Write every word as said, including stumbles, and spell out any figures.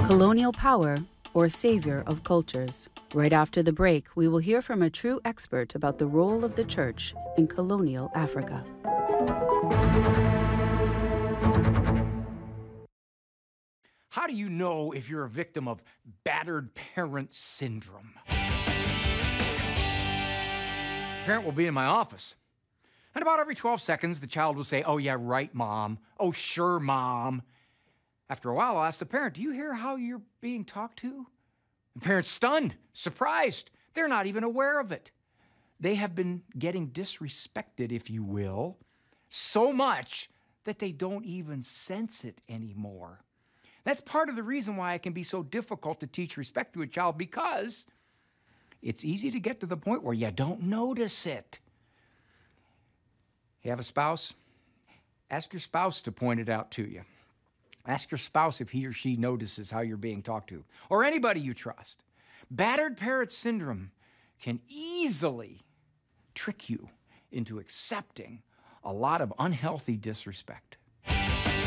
Colonial power or savior of cultures. Right after the break, we will hear from a true expert about the role of the church in colonial Africa. How do you know if you're a victim of battered parent syndrome? Parent will be in my office, and about every twelve seconds, the child will say, "Oh, yeah, right, Mom. Oh, sure, Mom." After a while, I'll ask the parent, "Do you hear how you're being talked to?" The parent's stunned, surprised. They're not even aware of it. They have been getting disrespected, if you will, so much that they don't even sense it anymore. That's part of the reason why it can be so difficult to teach respect to a child, because it's easy to get to the point where you don't notice it. You have a spouse? Ask your spouse to point it out to you. Ask your spouse if he or she notices how you're being talked to, or anybody you trust. Battered parent syndrome can easily trick you into accepting a lot of unhealthy disrespect.